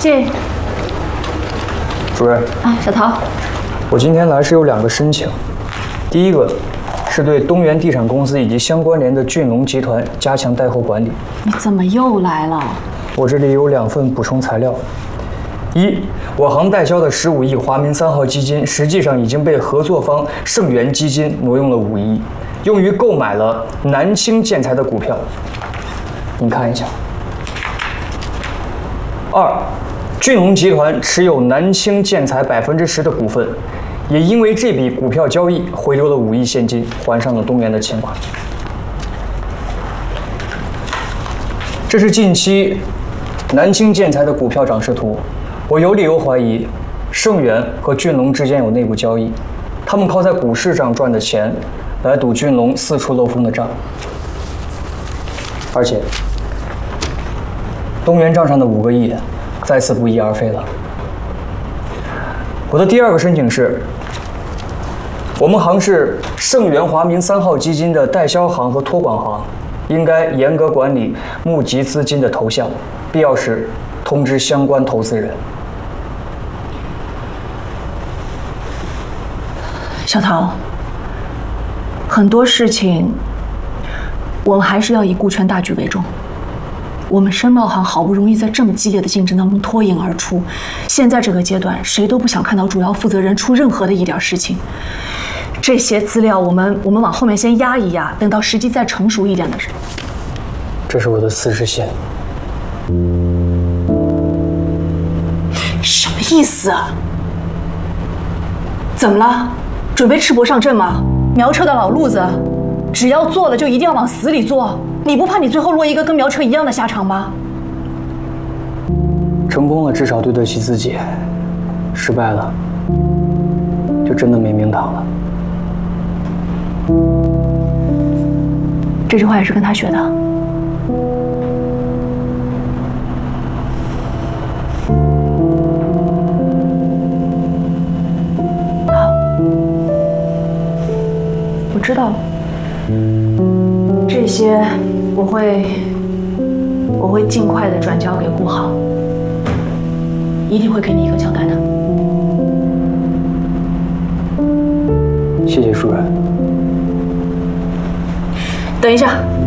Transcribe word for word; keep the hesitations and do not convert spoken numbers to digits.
进。 主任。 啊，小陶。 我今天来是有两个申请，第一个是对东源地产公司以及相关联的俊龙集团加强贷后管理。 你怎么又来了？ 我这里有两份补充材料。一，我行代销的十五亿华明三号基金，实际上已经被合作方盛源基金挪用了五亿，用于购买了南青建材的股票。你看一下。二，俊龙集团持有南青建材百分之十的股份，也因为这笔股票交易回流了五亿现金，还上了东源的欠款。这是近期南青建材的股票涨势图。我有理由怀疑，盛源和俊龙之间有内部交易，他们靠在股市上赚的钱来赌俊龙四处漏风的账。而且，东源账上的五个亿再次不翼而飞了。我的第二个申请是，我们行是盛源华明三号基金的代销行和托管行，应该严格管理募集资金的投向，必要时通知相关投资人。 小陶，很多事情我们还是要以顾全大局为重。我们申报行好不容易在这么激烈的竞争当中脱颖而出，现在这个阶段，谁都不想看到主要负责人出任何的一点事情。这些资料我们我们往后面先压一压，等到时机再成熟一点的时候。 这是我的私事线。 什么意思啊？怎么了？准备赤膊上阵吗？苗车的老路子，只要做了就一定要往死里做。你不怕你最后落一个跟苗车一样的下场吗？ 成功了至少对得起自己，失败了就真的没名堂了。 这句话也是跟他学的。我知道了，这些我会，我会尽快的转交给顾行，一定会给你一个交代的。 谢谢主任。 等一下。